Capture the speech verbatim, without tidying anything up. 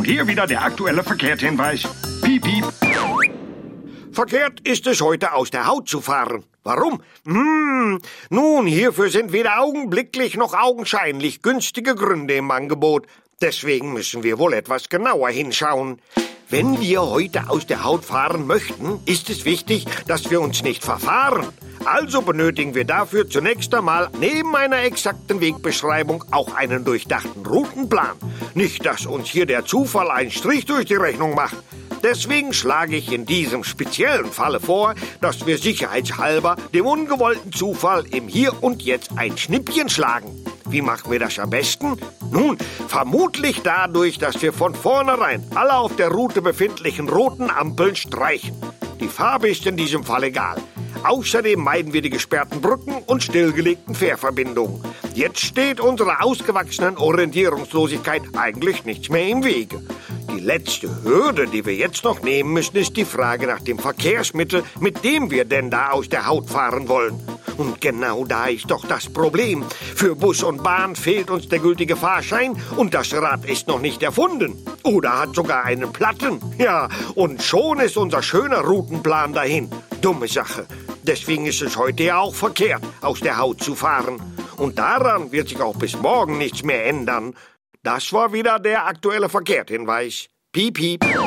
Und hier wieder der aktuelle Verkehrshinweis. Piep, piep. Verkehrt ist es heute, aus der Haut zu fahren. Warum? Hm, nun, hierfür sind weder augenblicklich noch augenscheinlich günstige Gründe im Angebot. Deswegen müssen wir wohl etwas genauer hinschauen. Wenn wir heute aus der Haut fahren möchten, ist es wichtig, dass wir uns nicht verfahren. Also benötigen wir dafür zunächst einmal neben einer exakten Wegbeschreibung auch einen durchdachten Routenplan. Nicht, dass uns hier der Zufall einen Strich durch die Rechnung macht. Deswegen schlage ich in diesem speziellen Falle vor, dass wir sicherheitshalber dem ungewollten Zufall im Hier und Jetzt ein Schnippchen schlagen. Wie machen wir das am besten? Nun, vermutlich dadurch, dass wir von vornherein alle auf der Route befindlichen roten Ampeln streichen. Die Farbe ist in diesem Fall egal. Außerdem meiden wir die gesperrten Brücken und stillgelegten Fährverbindungen. Jetzt steht unserer ausgewachsenen Orientierungslosigkeit eigentlich nichts mehr im Wege. Die letzte Hürde, die wir jetzt noch nehmen müssen, ist die Frage nach dem Verkehrsmittel, mit dem wir denn da aus der Haut fahren wollen. Und genau da ist doch das Problem. Für Bus und Bahn fehlt uns der gültige Fahrschein und das Rad ist noch nicht erfunden. Oder hat sogar einen Platten. Ja, und schon ist unser schöner Routenplan dahin. Dumme Sache. Deswegen ist es heute ja auch verkehrt, aus der Haut zu fahren. Und daran wird sich auch bis morgen nichts mehr ändern. Das war wieder der aktuelle Verkehrshinweis. Piep, piep.